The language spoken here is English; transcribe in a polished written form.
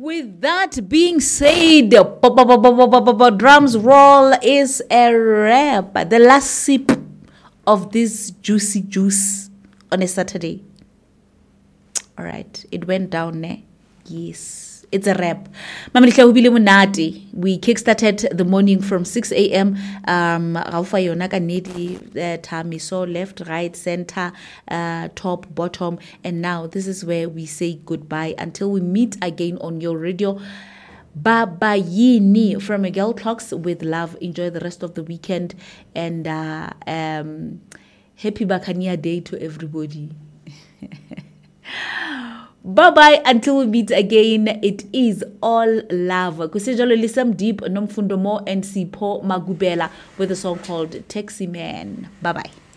With that being said, drums roll is a wrap. The last sip of this juicy juice on a Saturday. All right, it went down, ne? Yes, it's a wrap. We kickstarted the morning from 6 a.m. So left, right, center, top, bottom. And now this is where we say goodbye until we meet again on your radio. Baba Yini from Miguel Clocks with love. Enjoy the rest of the weekend. And happy Bakania Day to everybody. Bye-bye until we meet again. It is all love. Kusejalo Lisam Deep Nomfundomo and Sipo Magubela with a song called Taxi Man. Bye-bye.